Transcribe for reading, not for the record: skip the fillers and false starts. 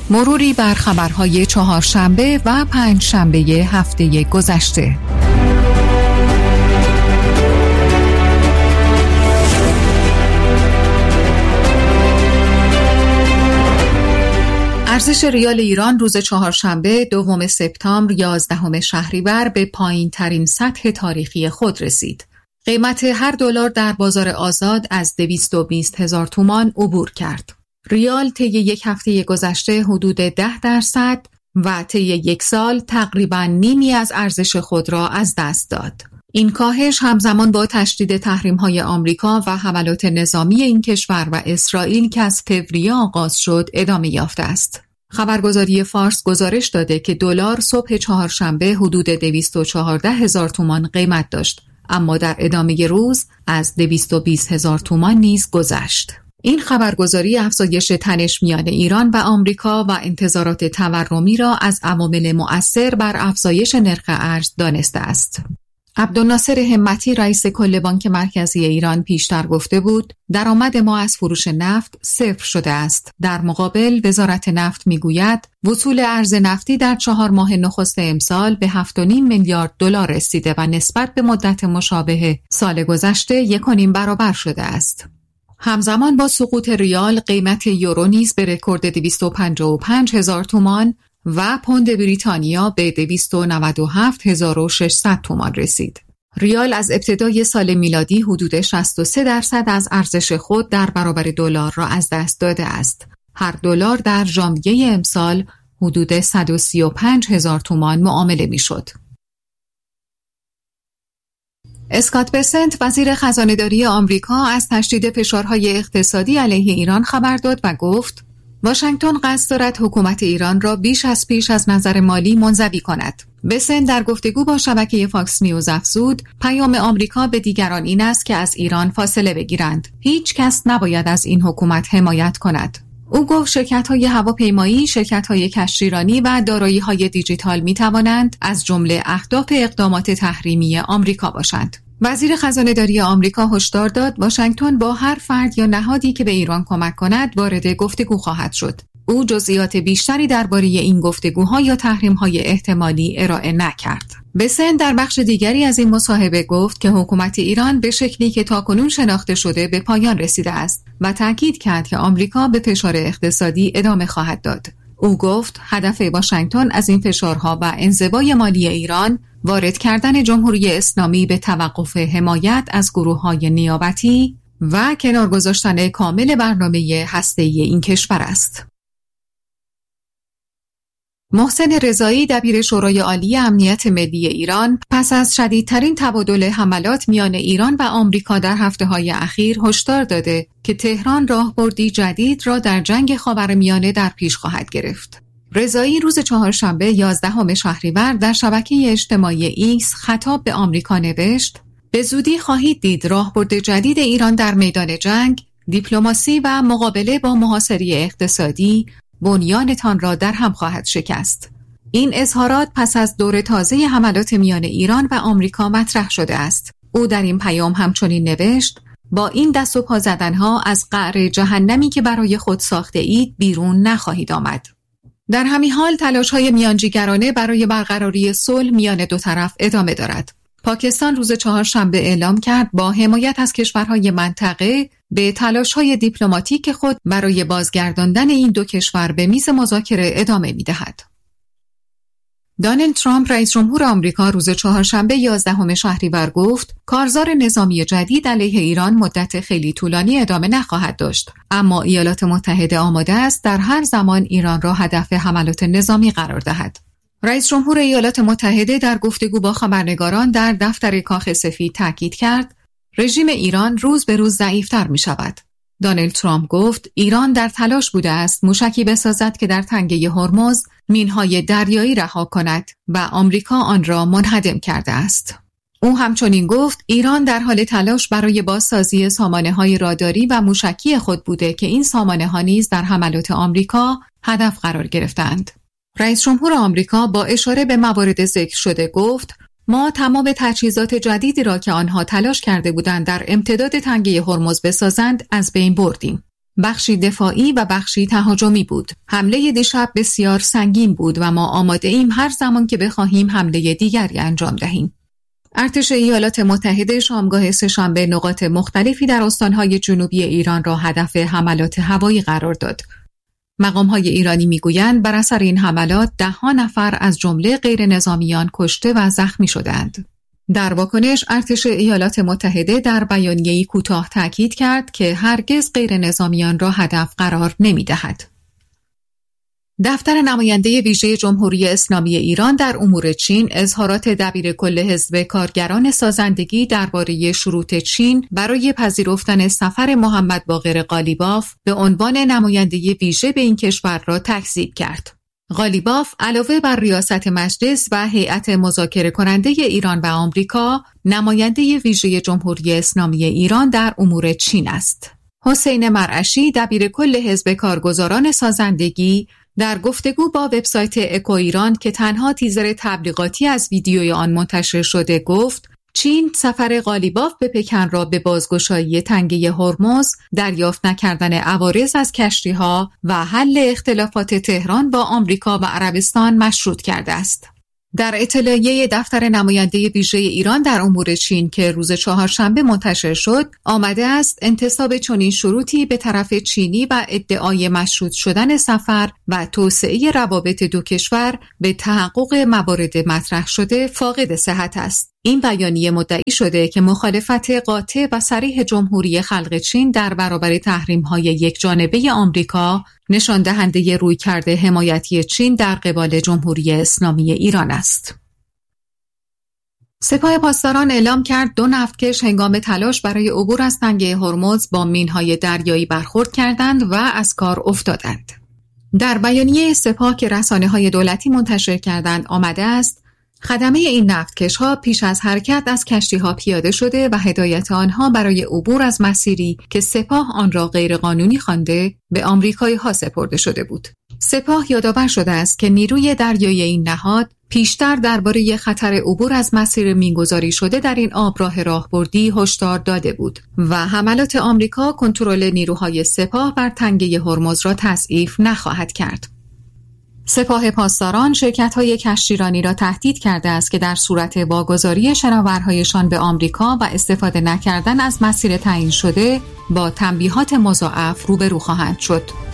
مروری بر خبرهای چهارشنبه و پنجشنبه هفته گذشته. ارزش ریال ایران روز چهارشنبه دوم سپتامبر 11 شهریور به پایین ترین سطح تاریخی خود رسید. قیمت هر دلار در بازار آزاد از 220,000 تومان عبور کرد. ریال طی یک هفته گذشته حدود 10% و طی یک سال تقریباً نیمی از ارزش خود را از دست داد. این کاهش همزمان با تشدید تحریم‌های آمریکا و حملات نظامی این کشور و اسرائیل که از فوریه آغاز شد ادامه یافته است. خبرگزاری فارس گزارش داده که دلار صبح چهارشنبه حدود 214,000 تومان قیمت داشت، اما در ادامه روز از 220,000 تومان نیز گذشت. این خبرگزاری افزایش تنش میان ایران و آمریکا و انتظارات تورمی را از عوامل مؤثر بر افزایش نرخ ارز دانسته است. عبدالناصر همتی رئیس کل بانک مرکزی ایران پیشتر گفته بود درآمد ما از فروش نفت صفر شده است. در مقابل وزارت نفت میگوید وصول ارز نفتی در 4 ماه نخست امسال به 7.5 میلیارد دلار رسیده و نسبت به مدت مشابه سال گذشته 1.5 برابر شده است. همزمان با سقوط ریال قیمت یورو نیز به رکورد 255,000 تومان و پوند بریتانیا به 297,600 تومان رسید. ریال از ابتدای سال میلادی حدود 63% از ارزش خود در برابر دلار را از دست داده است. هر دلار در ژانویه امسال حدود 135,000 تومان معامله میشد. اسکات بسنت وزیر خزانه‌داری آمریکا از تشدید فشارهای اقتصادی علیه ایران خبر داد و گفت واشنگتن قصد دارد حکومت ایران را بیش از پیش از نظر مالی منزوی کند. بسنت در گفتگو با شبکه فاکس نیوز افزود پیام آمریکا به دیگران این است که از ایران فاصله بگیرند. هیچ کس نباید از این حکومت حمایت کند. او گفت شرکت‌های هواپیمایی، شرکت‌های کشتیرانی و دارایی‌های دیجیتال می‌توانند از جمله اهداف اقدامات تحریمی آمریکا باشند. وزیر خزانه‌داری آمریکا هشدار داد واشنگتن با هر فرد یا نهادی که به ایران کمک کند وارد گفتگو خواهد شد. او جزئیات بیشتری درباره این گفتگوها یا تحریم‌های احتمالی ارائه نکرد. بسنت در بخش دیگری از این مصاحبه گفت که حکومت ایران به شکلی که تاکنون شناخته شده به پایان رسیده است و تاکید کرد که آمریکا به فشار اقتصادی ادامه خواهد داد. او گفت هدف واشنگتن از این فشارها و انزوای مالی ایران وارد کردن جمهوری اسلامی به توقف حمایت از گروه‌های نیابتی و کنار گذاشتن کامل برنامه هسته‌ای این کشور است. محسن رضایی دبیر شورای عالی امنیت ملی ایران پس از شدیدترین تبادل حملات میان ایران و آمریکا در هفته‌های اخیر هشدار داده که تهران راهبردی جدید را در جنگ خاورمیانه در پیش خواهد گرفت. رضایی روز چهارشنبه 11 شهریور در شبکه اجتماعی ایکس خطاب به آمریکا نوشت به زودی خواهید دید راهبرد جدید ایران در میدان جنگ، دیپلماسی و مقابله با محاصره اقتصادی بنیانتان را در هم خواهد شکست. این اظهارات پس از دور تازه حملات میان ایران و آمریکا مطرح شده است. او در این پیام همچنین نوشت با این دست و پا زدنها از قعر جهنمی که برای خود ساخته اید بیرون نخواهید آمد. در همین حال تلاش‌های میانجیگرانه برای برقراری صلح میان دو طرف ادامه دارد. پاکستان روز چهارشنبه اعلام کرد با حمایت از کشورهای منطقه به تلاش‌های دیپلماتیک خود برای بازگرداندن این دو کشور به میز مذاکره ادامه می‌دهد. دونالد ترامپ رئیس جمهور آمریکا روز چهارشنبه 11 شهریور گفت کارزار نظامی جدید علیه ایران مدت خیلی طولانی ادامه نخواهد داشت، اما ایالات متحده آماده است در هر زمان ایران را هدف حملات نظامی قرار دهد. رئیس جمهور ایالات متحده در گفتگو با خبرنگاران در دفتر کاخ سفید تاکید کرد رژیم ایران روز به روز ضعیف‌تر می‌شود. دونالد ترامپ گفت ایران در تلاش بوده است موشکی بسازد که در تنگه هرمز مین‌های دریایی رها کند و آمریکا آن را منهدم کرده است. او همچنین گفت ایران در حال تلاش برای بازسازی سامانه‌های راداری و موشکی خود بوده که این سامانه‌ها نیز در حملات آمریکا هدف قرار گرفتند. رئیس جمهور آمریکا با اشاره به موارد ذکر شده گفت ما تمام تجهیزات جدیدی را که آنها تلاش کرده بودند در امتداد تنگه هرمز بسازند از بین بردیم. بخشی دفاعی و بخشی تهاجمی بود. حمله دیشب بسیار سنگین بود و ما آماده ایم هر زمان که بخواهیم حمله دیگری انجام دهیم. ارتش ایالات متحده شامگاه سه‌شنبه نقاط مختلفی در استانهای جنوبی ایران را هدف حملات هوایی قرار داد. مقام‌های ایرانی می‌گویند بر اثر این حملات 10 نفر از جمله غیر نظامیان کشته و زخمی شدند. در واکنش ارتش ایالات متحده در بیانیه‌ای کوتاه تاکید کرد که هرگز غیر نظامیان را هدف قرار نمی‌دهد. دفتر نماینده ویژه جمهوری اسلامی ایران در امور چین اظهارات دبیرکل حزب کارگران سازندگی درباره شروط چین برای پذیرفتن سفر محمد باقر قالیباف به عنوان نماینده ویژه به این کشور را تکذیب کرد. قالیباف علاوه بر ریاست مجلس و هیئت مذاکره کننده ایران و آمریکا، نماینده ویژه جمهوری اسلامی ایران در امور چین است. حسین مرعشی دبیرکل حزب کارگزاران سازندگی در گفتگو با وبسایت اکو ایران که تنها تیزر تبلیغاتی از ویدیوی آن منتشر شده گفت چین سفر قالیباف به پکن را به بازگشایی تنگه هرمز، دریافت نکردن عوارض از کشتی‌ها و حل اختلافات تهران با آمریکا و عربستان مشروط کرده است. در اطلاعیه دفتر نماینده ویژه ایران در امور چین که روز چهارشنبه منتشر شد، آمده است انتصاب چنین شروطی به طرف چینی و ادعای مشروط شدن سفر و توسعه روابط دو کشور به تحقق موارد مطرح شده فاقد صحت است. این بیانیه مدعی شده که مخالفت قاطع و صریح جمهوری خلق چین در برابر تحریم‌های یکجانبه آمریکا نشان دهنده رویکرد حمایتی چین در قبال جمهوری اسلامی ایران است. سپاه پاسداران اعلام کرد 2 نفتکش هنگام تلاش برای عبور از تنگه هرمز با مین‌های دریایی برخورد کردند و از کار افتادند. در بیانیه سپاه که رسانه‌های دولتی منتشر کردند آمده است خدمه این نفتکش‌ها پیش از حرکت از کشتی‌ها پیاده شده و هدایت آنها برای عبور از مسیری که سپاه آن را غیرقانونی خوانده به آمریکایی‌ها سپرده شده بود. سپاه یادآور شده است که نیروی دریایی این نهاد پیشتر درباره خطر عبور از مسیر مین‌گذاری شده در این آبراه راهبردی هشدار داده بود و حملات آمریکا کنترل نیروهای سپاه بر تنگه هرمز را تضعیف نخواهد کرد. سپاه پاسداران شرکت‌های کشتیرانی را تهدید کرده است که در صورت واگذاری شناورهایشان به آمریکا و استفاده نکردن از مسیر تعیین شده با تنبیهات مضاعف روبرو خواهند شد.